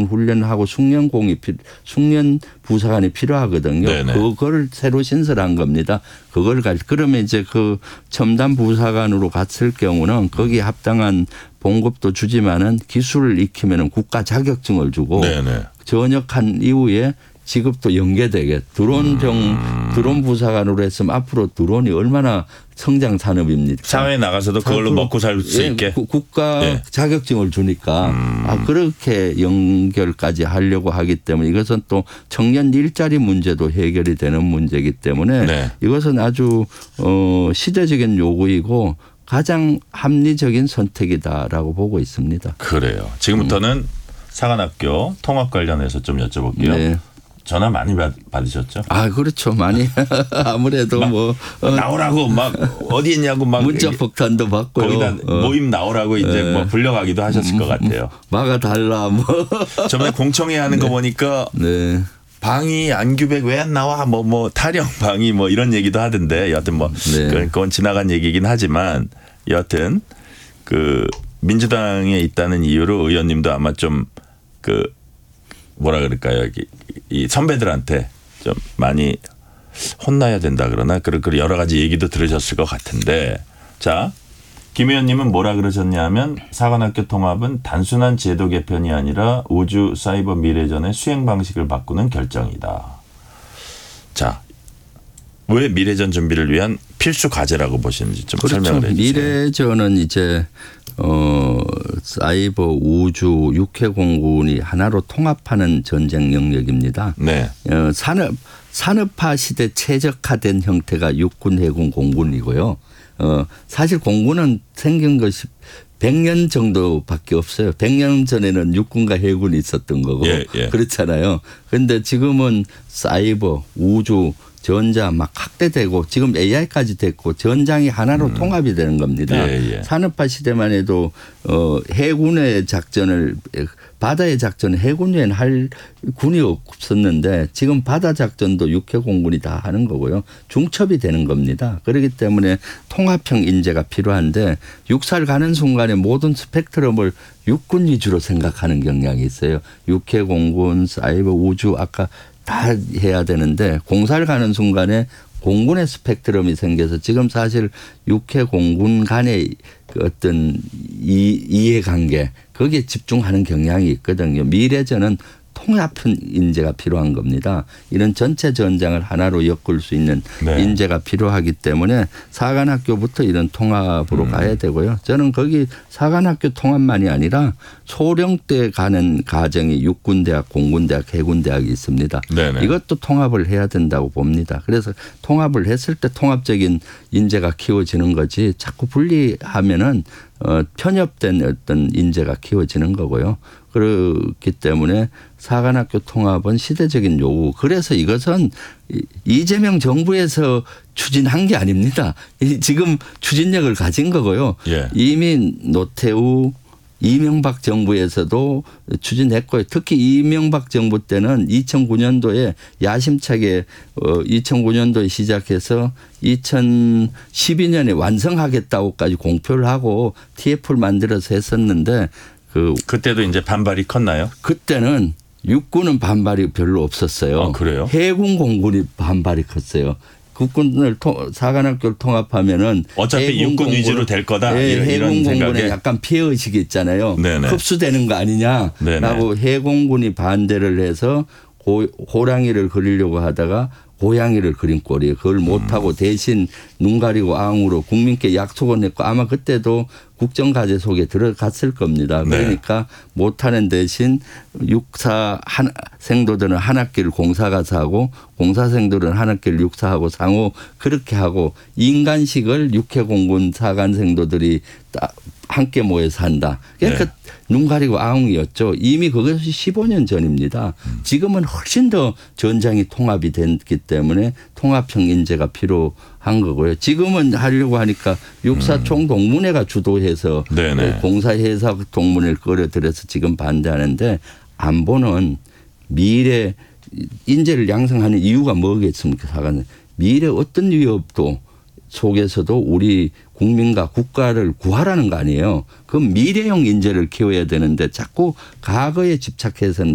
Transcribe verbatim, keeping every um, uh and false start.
훈련하고 숙련공이 필 숙련 부사관이 필요하거든요. 네네. 그걸 새로 신설한 겁니다. 그걸 갈 그러면 이제 그 첨단 부사관으로 갔을 경우는 거기에 합당한 봉급도 주지만은 기술을 익히면은 국가 자격증을 주고 네네. 전역한 이후에 지급도 연계되게 드론 정 음. 드론 부사관으로 했으면 앞으로 드론이 얼마나 성장 산업입니까? 사회에 나가서도 그걸로 먹고 살 수 예, 있게. 국가 예. 자격증을 주니까 음. 아, 그렇게 연결까지 하려고 하기 때문에 이것은 또 청년 일자리 문제도 해결이 되는 문제이기 때문에 네. 이것은 아주 어, 시대적인 요구이고 가장 합리적인 선택이다라고 보고 있습니다. 그래요. 지금부터는 음. 사관학교 통합 관련해서 좀 여쭤볼게요. 네. 전화 많이 받, 받으셨죠? 아, 그렇죠. 많이. 아무래도 뭐. 어, 나오라고 막 어디 있냐고 막. 문자 폭탄도 받고요. 거기다 어. 모임 나오라고 이제 네. 뭐 불려가기도 하셨을 것 같아요. 막아달라 뭐. 저번에 공청회 하는 네. 거 보니까 네. 방위 안규백 왜 안 나와 뭐 뭐 타령 방위 뭐 이런 얘기도 하던데 여하튼 뭐 네. 그건 지나간 얘기긴 하지만 여하튼 그 민주당에 있다는 이유로 의원님도 아마 좀 그 뭐라 그럴까요? 이 선배들한테 좀 많이 혼나야 된다 그러나 그런 여러 가지 얘기도 들으셨을 것 같은데 자 김 의원님은 뭐라 그러셨냐면 사관학교 통합은 단순한 제도 개편이 아니라 우주 사이버 미래전의 수행 방식을 바꾸는 결정이다. 자, 왜 미래전 준비를 위한 필수 과제라고 보시는지 좀 그렇죠. 설명을 해 주세요. 미래전은 이제 어, 사이버 우주 육해공군이 하나로 통합하는 전쟁 영역입니다. 네. 어, 산업 산업화 시대 최적화된 형태가 육군, 해군, 공군이고요. 어, 사실 공군은 생긴 것이 백 년 정도밖에 없어요. 백 년 전에는 육군과 해군이 있었던 거고 예, 예. 그렇잖아요. 그런데 지금은 사이버, 우주, 전자 막 확대되고 지금 에이아이까지 됐고 전장이 하나로 음. 통합이 되는 겁니다. 예, 예. 산업화 시대만 해도 어, 해군의 작전을 바다의 작전을 해군 외에는 할 군이 없었는데 지금 바다 작전도 육해공군이 다 하는 거고요. 중첩이 되는 겁니다. 그렇기 때문에 통합형 인재가 필요한데 육사를 가는 순간에 모든 스펙트럼을 육군 위주로 생각하는 경향이 있어요. 육해공군, 사이버, 우주 아까 다 해야 되는데 공사를 가는 순간에 공군의 스펙트럼이 생겨서 지금 사실 육해 공군 간의 그 어떤 이, 이해관계 거기에 집중하는 경향이 있거든요. 미래전은 통합형 인재가 필요한 겁니다. 이런 전체 전장을 하나로 엮을 수 있는 네. 인재가 필요하기 때문에 사관학교부터 이런 통합으로 음. 가야 되고요. 저는 거기 사관학교 통합만이 아니라 소령 때 가는 과정이 육군대학, 공군대학, 해군대학이 있습니다. 네네. 이것도 통합을 해야 된다고 봅니다. 그래서 통합을 했을 때 통합적인 인재가 키워지는 거지 자꾸 분리하면은 어, 편협된 어떤 인재가 키워지는 거고요. 그렇기 때문에 사관학교 통합은 시대적인 요구. 그래서 이것은 이재명 정부에서 추진한 게 아닙니다. 지금 추진력을 가진 거고요. 예. 이미 노태우 이명박 정부에서도 추진했고요. 특히 이명박 정부 때는 이천구 년도에 야심차게 이천구 년도에 시작해서 이천십이 년에 완성하겠다고까지 공표를 하고 티에프를 만들어서 했었는데 그 그때도 이제 반발이 컸나요? 그때는 육군은 반발이 별로 없었어요. 아, 그래요? 해군 공군이 반발이 컸어요. 국군을 통, 사관학교를 통합하면은 어차피 육군 위주로 될 거다. 네, 이런, 해군 이런 공군에 생각에. 약간 피해 의식이 있잖아요. 네네. 흡수되는 거 아니냐라고 네네. 해공군이 반대를 해서 고, 호랑이를 그리려고 하다가 고양이를 그린 꼴이에요. 그걸 못하고 음. 대신 눈 가리고 앙으로 국민께 약속을 했고 아마 그때도 국정과제 속에 들어갔을 겁니다. 그러니까 네. 못하는 대신 육사 한, 생도들은 한 학기를 공사 가서 하고 공사생들은 한 학기를 육사하고 상호 그렇게 하고 인간식을 육해공군 사관생도들이 딱 함께 모여서 한다. 그러니까 네. 눈 가리고 아웅이었죠. 이미 그것이 십오 년 전입니다. 음. 지금은 훨씬 더 전장이 통합이 됐기 때문에 통합형 인재가 필요한 거고요. 지금은 하려고 하니까 육사총동문회가 주도해서 네네. 공사해사 동문회를 끌어들여서 지금 반대하는데 안보는 미래 인재를 양성하는 이유가 뭐겠습니까? 사관은 미래 어떤 위협도 속에서도 우리 국민과 국가를 구하라는 거 아니에요. 그럼 미래형 인재를 키워야 되는데 자꾸 과거에 집착해서는